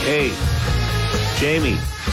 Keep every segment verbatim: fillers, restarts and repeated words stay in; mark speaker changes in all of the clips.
Speaker 1: Hey, Jamie.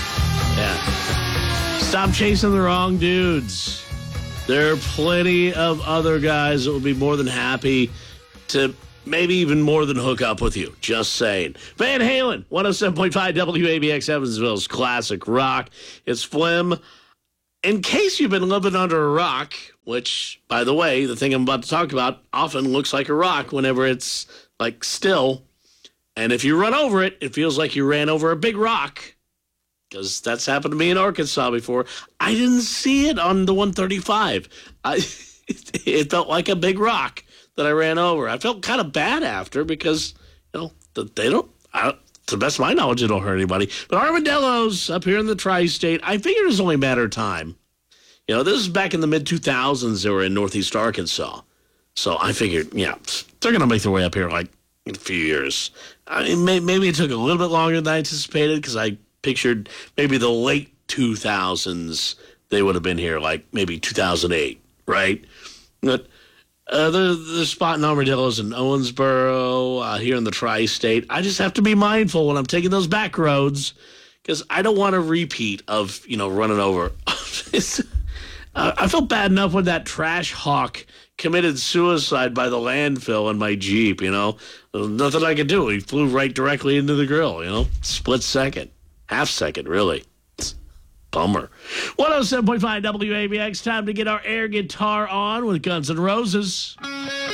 Speaker 1: Yeah. Stop chasing the wrong dudes. There are plenty of other guys that will be more than happy to maybe even more than hook up with you. Just saying. Van Halen, one oh seven point five W A B X Evansville's classic rock. It's Flim. In case you've been living under a rock, which, by the way, the thing I'm about to talk about often looks like a rock whenever it's, like, still. And if you run over it, it feels like you ran over a big rock. Because that's happened to me in Arkansas before. I didn't see it on the one thirty-five. I, it felt like a big rock that I ran over. I felt kind of bad after because, you know, they don't, I don't, to the best of my knowledge, they don't hurt anybody. But armadillos up here in the tri-state, I figured it was only a matter of time. You know, this is back in the mid two thousands. They were in northeast Arkansas. So I figured, yeah, they're going to make their way up here like in a few years. I mean, may, maybe it took a little bit longer than I anticipated because I pictured maybe the late two thousands they would have been here, like maybe two thousand eight, right? But uh, the the spot in armadillos in Owensboro, uh, here in the tri-state. I just have to be mindful when I'm taking those back roads because I don't want a repeat of, you know, running over. uh, I felt bad enough when that trash hawk committed suicide by the landfill in my Jeep, you know. There was nothing I could do. He flew right directly into the grill, you know. Split second. Half second, really. Bummer. one oh seven point five W A B X, time to get our air guitar on with Guns N' Roses.